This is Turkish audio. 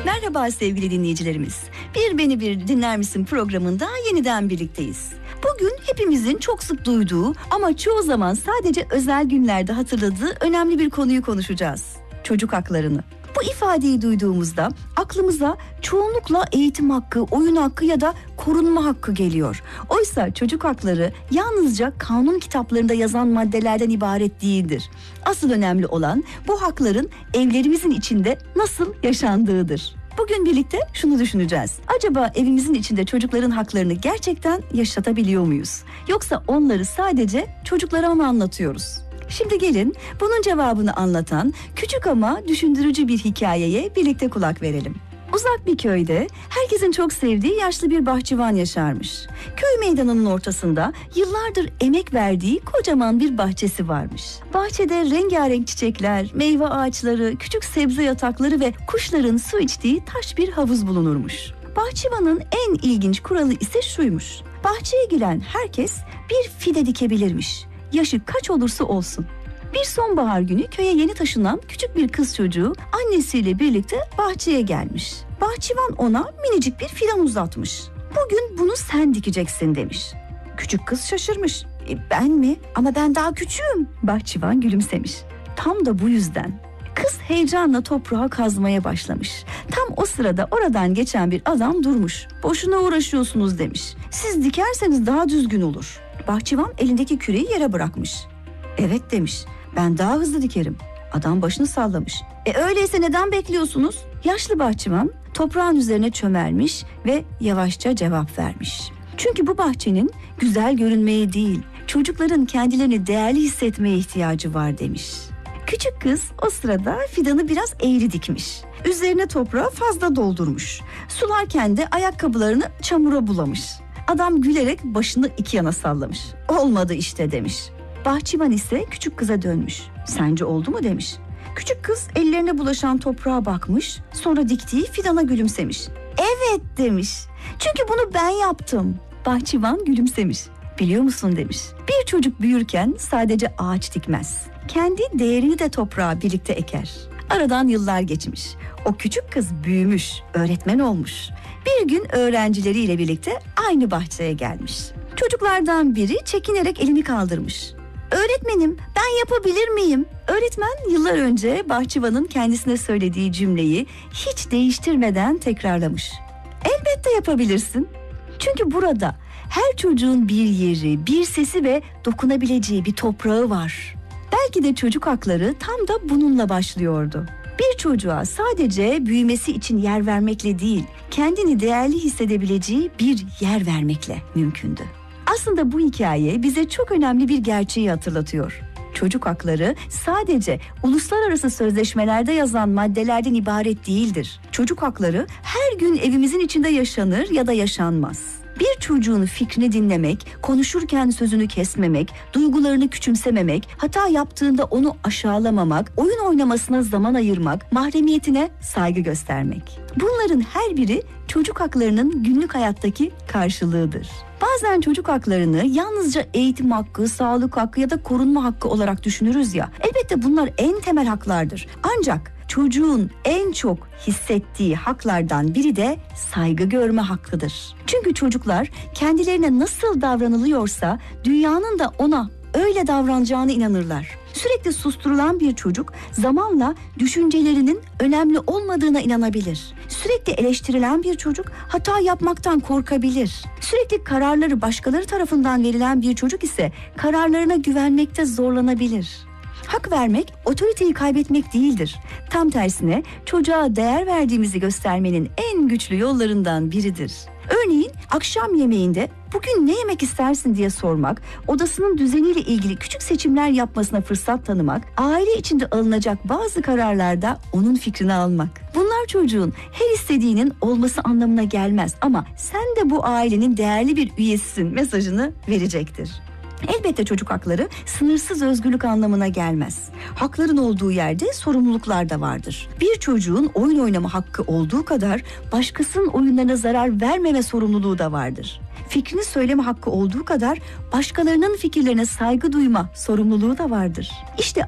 Merhaba sevgili dinleyicilerimiz. Bir Beni Bir Dinler Misin programında yeniden birlikteyiz. Bugün hepimizin çok sık duyduğu ama çoğu zaman sadece özel günlerde hatırladığı önemli bir konuyu konuşacağız. Çocuk haklarını. Bu ifadeyi duyduğumuzda aklımıza çoğunlukla eğitim hakkı, oyun hakkı ya da korunma hakkı geliyor. Oysa çocuk hakları yalnızca kanun kitaplarında yazan maddelerden ibaret değildir. Asıl önemli olan bu hakların evlerimizin içinde nasıl yaşandığıdır. Bugün birlikte şunu düşüneceğiz. Acaba evimizin içinde çocukların haklarını gerçekten yaşatabiliyor muyuz? Yoksa onları sadece çocuklara mı anlatıyoruz? Şimdi gelin bunun cevabını anlatan küçük ama düşündürücü bir hikayeye birlikte kulak verelim. Uzak bir köyde herkesin çok sevdiği yaşlı bir bahçıvan yaşarmış. Köy meydanının ortasında yıllardır emek verdiği kocaman bir bahçesi varmış. Bahçede rengarenk çiçekler, meyve ağaçları, küçük sebze yatakları ve kuşların su içtiği taş bir havuz bulunurmuş. Bahçıvanın en ilginç kuralı ise şuymuş. Bahçeye giren herkes bir fide dikebilirmiş. Yaşı kaç olursa olsun. Bir sonbahar günü köye yeni taşınan küçük bir kız çocuğu annesiyle birlikte bahçeye gelmiş. Bahçıvan ona minicik bir fidan uzatmış. Bugün bunu sen dikeceksin demiş. Küçük kız şaşırmış. Ben mi? Ama ben daha küçüğüm. Bahçıvan gülümsemiş. Tam da bu yüzden. Kız heyecanla toprağı kazmaya başlamış. Tam o sırada oradan geçen bir adam durmuş. Boşuna uğraşıyorsunuz demiş. Siz dikerseniz daha düzgün olur. Bahçıvan elindeki küreği yere bırakmış. Evet demiş. Ben daha hızlı dikerim. Adam başını sallamış. Öyleyse neden bekliyorsunuz? Yaşlı bahçıvan toprağın üzerine çömelmiş ve yavaşça cevap vermiş. Çünkü bu bahçenin güzel görünmeye değil, çocukların kendilerini değerli hissetmeye ihtiyacı var demiş. Küçük kız o sırada fidanı biraz eğri dikmiş. Üzerine toprağı fazla doldurmuş. Sularken de ayakkabılarını çamura bulamış. Adam gülerek başını iki yana sallamış. Olmadı işte demiş. Bahçıvan ise küçük kıza dönmüş. Sence oldu mu demiş. Küçük kız ellerine bulaşan toprağa bakmış, sonra diktiği fidana gülümsemiş. Evet demiş. Çünkü bunu ben yaptım. Bahçıvan gülümsemiş. Biliyor musun demiş. Bir çocuk büyürken sadece ağaç dikmez. Kendi değerini de toprağa birlikte eker. Aradan yıllar geçmiş. O küçük kız büyümüş, öğretmen olmuş. Bir gün öğrencileriyle birlikte aynı bahçeye gelmiş. Çocuklardan biri çekinerek elini kaldırmış. Öğretmenim, ben yapabilir miyim? Öğretmen yıllar önce bahçıvanın kendisine söylediği cümleyi hiç değiştirmeden tekrarlamış. Elbette yapabilirsin. Çünkü burada her çocuğun bir yeri, bir sesi ve dokunabileceği bir toprağı var. Belki de çocuk hakları tam da bununla başlıyordu. Bir çocuğa sadece büyümesi için yer vermekle değil, kendini değerli hissedebileceği bir yer vermekle mümkündü. Aslında bu hikaye bize çok önemli bir gerçeği hatırlatıyor. Çocuk hakları sadece uluslararası sözleşmelerde yazan maddelerden ibaret değildir. Çocuk hakları her gün evimizin içinde yaşanır ya da yaşanmaz. Bir çocuğun fikrini dinlemek, konuşurken sözünü kesmemek, duygularını küçümsememek, hata yaptığında onu aşağılamamak, oyun oynamasına zaman ayırmak, mahremiyetine saygı göstermek. Bunların her biri çocuk haklarının günlük hayattaki karşılığıdır. Bazen çocuk haklarını yalnızca eğitim hakkı, sağlık hakkı ya da korunma hakkı olarak düşünürüz ya. Elbette bunlar en temel haklardır. Ancak çocuğun en çok hissettiği haklardan biri de saygı görme hakkıdır. Çünkü çocuklar kendilerine nasıl davranılıyorsa dünyanın da ona öyle davranacağına inanırlar. Sürekli susturulan bir çocuk zamanla düşüncelerinin önemli olmadığına inanabilir. Sürekli eleştirilen bir çocuk hata yapmaktan korkabilir. Sürekli kararları başkaları tarafından verilen bir çocuk ise kararlarına güvenmekte zorlanabilir. Hak vermek, otoriteyi kaybetmek değildir. Tam tersine çocuğa değer verdiğimizi göstermenin en güçlü yollarından biridir. Örneğin akşam yemeğinde bugün ne yemek istersin diye sormak, odasının düzeniyle ilgili küçük seçimler yapmasına fırsat tanımak, aile içinde alınacak bazı kararlarda onun fikrini almak. Bunlar çocuğun her istediğinin olması anlamına gelmez ama sen de bu ailenin değerli bir üyesisin mesajını verecektir. Elbette çocuk hakları sınırsız özgürlük anlamına gelmez. Hakların olduğu yerde sorumluluklar da vardır. Bir çocuğun oyun oynama hakkı olduğu kadar başkasının oyunlarına zarar vermeme sorumluluğu da vardır. Fikrini söyleme hakkı olduğu kadar başkalarının fikirlerine saygı duyma sorumluluğu da vardır. İşte